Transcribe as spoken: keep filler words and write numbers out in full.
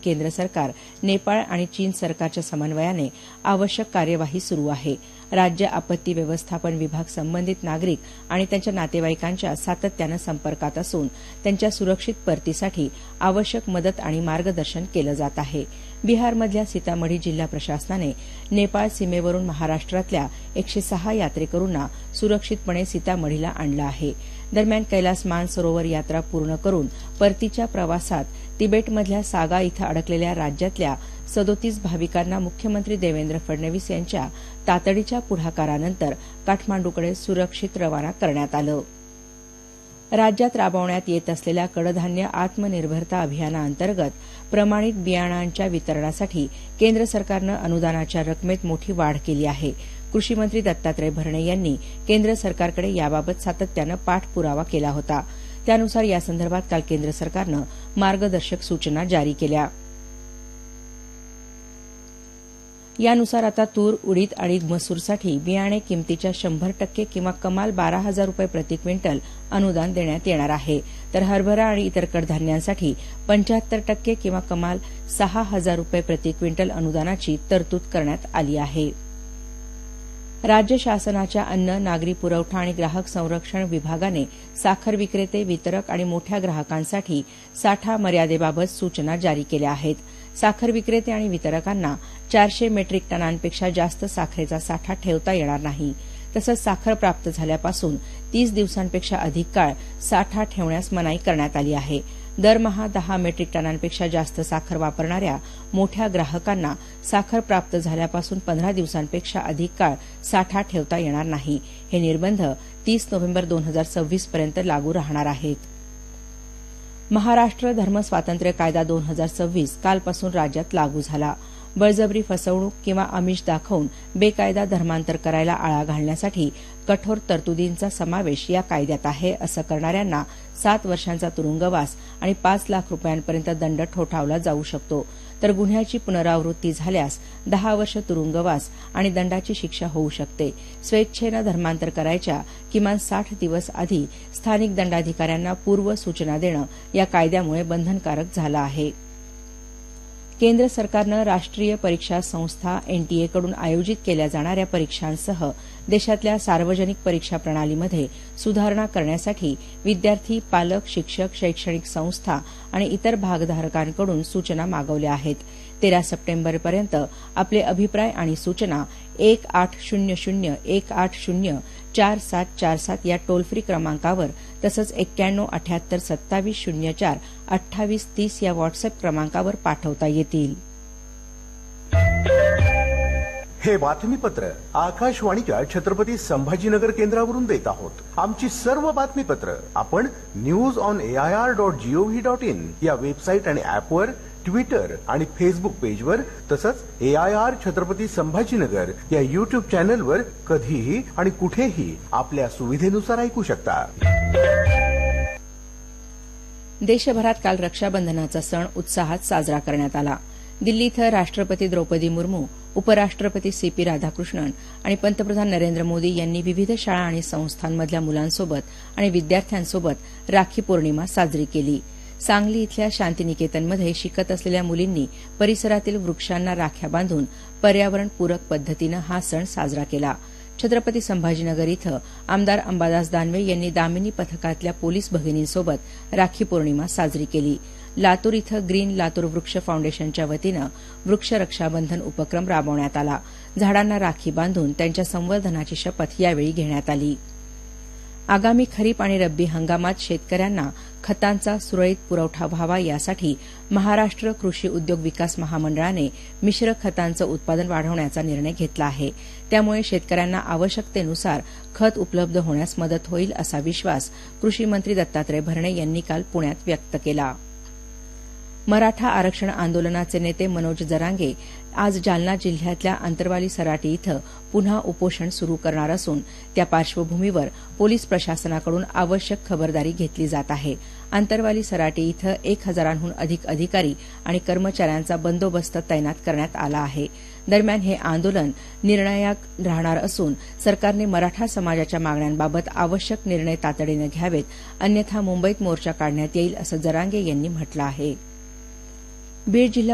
केंद्र सरकार, नेपाळ आणि चीन सरकारच्या समन्वयाने आवश्यक कार्यवाही सुरू आहे. राज्य आपत्ती व्यवस्थापन विभाग संबंधित नागरिक आणि त्यांच्या नातेवाईकांच्या सातत्यानं संपर्कात असून त्यांच्या सुरक्षित परतीसाठी आवश्यक मदत आणि मार्गदर्शन केलं जात आहे. बिहारमधल्या सीतामढी जिल्हा प्रशासनाने नेपाळ सीमेवरून महाराष्ट्रातल्या एकशे सहा यात्रेकरूंना सुरक्षितपणे सीतामढीला आणलं आहे. दरम्यान कैलास मानसरोवर यात्रा पूर्ण करून परतीच्या प्रवासात तिबेटमधल्या सागा इथं अडकलेल्या राज्यातल्या सदोतीस भाविकांना मुख्यमंत्री देवेंद्र फडणवीस यांच्या तातडीच्या पुढाकारानंतर काठमांडूकडे सुरक्षित रवाना करण्यात आलं. राज्यात राबवण्यात येत असलेल्या कडधान्य आत्मनिर्भरता अभियानाअंतर्गत प्रमाणित बियाणांच्या वितरणासाठी केंद्र सरकारनं अनुदानाच्या रकमेत मोठी वाढ केली आहे. कृषीमंत्री दत्तात्रय भरणे यांनी केंद्र सरकारकडे याबाबत सातत्यानं पाठपुरावा केला होता. त्यानुसार यासंदर्भात काल केंद्र सरकारनं मार्गदर्शक सूचना जारी केल्या. यानुसार आता तूर, उडीद आणि मसूरसाठी बियाणे किमतीच्या शंभर टक्के किंवा कमाल बारा हजार रुपये प्रति क्विंटल अनुदान देण्यात येणार आहे. तर हरभरा आणि इतर कडधान्यांसाठी पंच्याहत्तर टक्के किंवा कमाल सहा हजार रुपये प्रति क्विंटल अनुदानाची तरतूद करण्यात आली आहे. राज्य शासनाच्या अन्न, नागरी पुरवठा आणि ग्राहक संरक्षण विभागाने साखर विक्रेते, वितरक आणि मोठ्या ग्राहकांसाठी साठा मर्यादेबाबत सूचना जारी केल्या आहेत. साखर विक्रेते आणि वितरकांना चारशे मेट्रिक टनांपेक्षा जास्त साखरेचा साठा ठेवता येणार नाही. तसंच साखर प्राप्त झाल्यापासून तीस दिवसांपेक्षा अधिक काळ साठा ठेवण्यास मनाई करण्यात आली आहे. दरमहा दहा मेट्रिक टनांपेक्षा जास्त साखर वापरणाऱ्या मोठ्या ग्राहकांना साखर प्राप्त झाल्यापासून पंधरा दिवसांपेक्षा अधिक काळ साठा ठेवता येणार नाही. हे निर्बंध तीस नोव्हेंबर दोन हजार सव्वीस पर्यंत लागू राहणार आहेत. महाराष्ट्र धर्मस्वातंत्र्य कायदा दोन हजार सव्वीस कालपासून राज्यात लागू झाला. बळजबरी, फसवणूक किंवा आमिष दाखवून बेकायदा धर्मांतर करायला आळा घालण्यासाठी कठोर तरतुदींचा समावेश या कायद्यात आहे. असं करणाऱ्यांना सात वर्षांचा तुरुंगवास आणि पाच लाख रुपयांपर्यंत दंड ठोठावला जाऊ शकतो. तर गुन्ह्याची पुनरावृत्ती झाल्यास दहा वर्ष तुरुंगवास आणि दंडाची शिक्षा होऊ शकते. स्वेच्छेनं धर्मांतर करायच्या किमान साठ दिवस आधी स्थानिक दंडाधिकाऱ्यांना पूर्व सूचना देणं या कायद्यामुळे बंधनकारक झालं आहे. केंद्र सरकारनं राष्ट्रीय परीक्षा संस्था एनटीएकडून आयोजित केल्या जाणाऱ्या परीक्षांसह देशातल्या सार्वजनिक परीक्षा प्रणालीमध्ये सुधारणा करण्यासाठी विद्यार्थी, पालक, शिक्षक, शैक्षणिक संस्था आणि इतर भागधारकांकडून सूचना मागवल्या आहेत. तेरा सप्टेंबरपर्यंत आपले अभिप्राय आणि सूचना एक आठ शून्य शून्य एक आठ शून्य चार सात चार सात या टोल फ्री क्रमांकावर तसंच एक्क्याण्णव अठ्याहत्तर सत्तावीस शून्य चार अठ्ठावीस तीस या व्हॉट्सअप क्रमांकावर पाठवता येतील. हे बातमीपत्र आकाशवाणीच्या छत्रपती संभाजीनगर केंद्रावरून देत आहोत. आमची सर्व बातमीपत्र आपण news on AIR dot G O V dot in या वेबसाईट आणि ऍपवर, ट्विटर आणि फेसबुक पेजवर तसंच एआयआर छत्रपती संभाजीनगर या युट्यूब चॅनलवर कधीही आणि कुठेही आपल्या सुविधेनुसार ऐकू शकता. देशभरात काल रक्षाबंधनाचा सण उत्साहात साजरा करण्यात आला. दिल्ली इथं राष्ट्रपती द्रौपदी मुर्मू, उपराष्ट्रपती सी पी राधाकृष्णन आणि पंतप्रधान नरेंद्र मोदी यांनी विविध शाळा आणि संस्थांमधल्या मुलांसोबत आणि विद्यार्थ्यांसोबत राखी पौर्णिमा साजरी केली. सांगली इथल्या शांतिनिकेतनमध्ये शिकत असलेल्या मुलींनी परिसरातील वृक्षांना राख्या बांधून पर्यावरणपूरक पद्धतीनं हा सण साजरा केला. छत्रपती संभाजीनगर इथं आमदार अंबादास दानवे यांनी दामिनी पथकातल्या पोलीस भगिनींसोबत राखी पौर्णिमा साजरी केली. लातूर इथं ग्रीन लातूर वृक्ष फाउंडेशनच्या वतीनं वृक्ष रक्षाबंधन उपक्रम राबवण्यात आला. झाडांना राखी बांधून त्यांच्या संवर्धनाची शपथ यावेळी घेण्यात आली. आगामी खरीप आणि रब्बी हंगामात शेतकऱ्यांना खतांचा सुरळीत पुरवठा व्हावा यासाठी महाराष्ट्र कृषी उद्योग विकास महामंडळाने मिश्र खतांचं उत्पादन वाढवण्याचा निर्णय घेतला आहे. त्यामुळे शेतकऱ्यांना आवश्यकतेनुसार खत उपलब्ध होण्यास मदत होईल असा विश्वास कृषी मंत्री दत्तात्रय भरणे यांनी काल पुण्यात व्यक्त केला. मराठा आरक्षण आंदोलनाचे नेते मनोज जरांगे आज जालना जिल्ह्यातल्या आंतरवाली सराटी इथं पुन्हा उपोषण सुरू करणार असून त्या पार्श्वभूमीवर पोलीस प्रशासनाकडून आवश्यक खबरदारी घेतली जात आहे. आंतरवाली सराटी इथं एक हजारांहून अधिक अधिकारी आणि कर्मचाऱ्यांचा बंदोबस्त तैनात करण्यात आला आहे. दरम्यान हे आंदोलन निर्णायक राहणार असून सरकारने मराठा समाजाच्या मागण्यांबाबत आवश्यक निर्णय तातडीनं घ्यावेत, अन्यथा मुंबईत मोर्चा काढण्यात येईल असं जरांगे यांनी म्हटलं आहे. बीड जिल्हा